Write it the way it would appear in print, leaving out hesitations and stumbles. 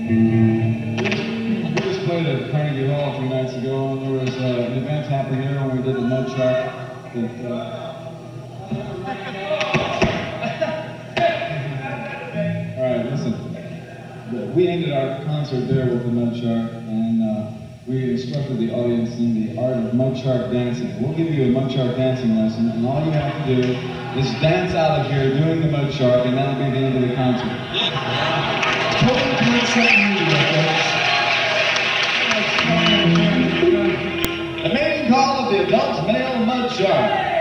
We just played at Carnegie Hall a few nights ago, and there was an event happening here when we did the Mud Shark. All right, listen. We ended our concert there with the Mud Shark, and we instructed the audience in the art of Mud Shark dancing. We'll give you a Mud Shark dancing lesson, and all you have to do is dance out of here doing the Mud Shark, and that'll be the end of the concert. Totally concept media, folks. The main call of the adult male Mud Shark.